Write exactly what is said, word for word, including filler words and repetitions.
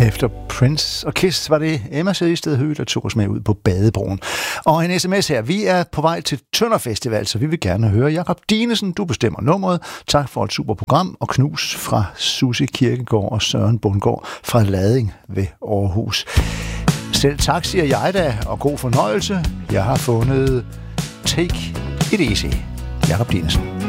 Efter Prince og Kiss var det Emma Sedisted Høgh, der tog os med ud på Badebroen. Og en sms her. Vi er på vej til Tønder Festival, så vi vil gerne høre Jakob Dinesen. Du bestemmer nummeret. Tak for et super program, og knus fra Susie Kirkegaard og Søren Bundgaard fra Lading ved Aarhus. Selv tak, siger jeg da, og god fornøjelse. Jeg har fundet Take It Easy. Jakob Dinesen.